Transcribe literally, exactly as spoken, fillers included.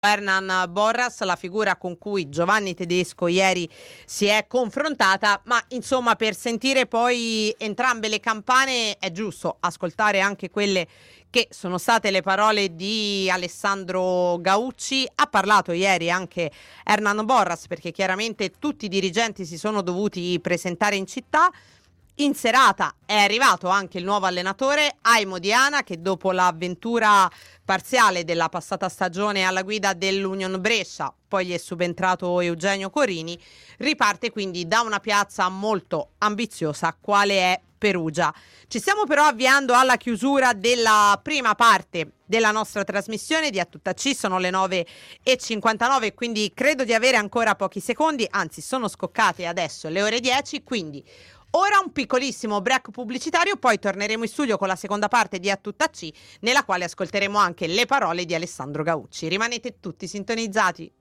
Hernan Borras, la figura con cui Giovanni Tedesco ieri si è confrontata, ma insomma per sentire poi entrambe le campane è giusto ascoltare anche quelle che sono state le parole di Alessandro Gaucci. Ha parlato ieri anche Hernan Borras perché chiaramente tutti i dirigenti si sono dovuti presentare in città. In serata è arrivato anche il nuovo allenatore Aimo Diana, che dopo l'avventura parziale della passata stagione alla guida dell'Union Brescia, poi gli è subentrato Eugenio Corini, riparte quindi da una piazza molto ambiziosa quale è Perugia. Ci stiamo però avviando alla chiusura della prima parte della nostra trasmissione di A Tutta C, sono le nove e cinquantanove, quindi credo di avere ancora pochi secondi, anzi sono scoccate adesso le ore dieci, quindi ora un piccolissimo break pubblicitario, poi torneremo in studio con la seconda parte di A Tutta C, nella quale ascolteremo anche le parole di Alessandro Gaucci. Rimanete tutti sintonizzati.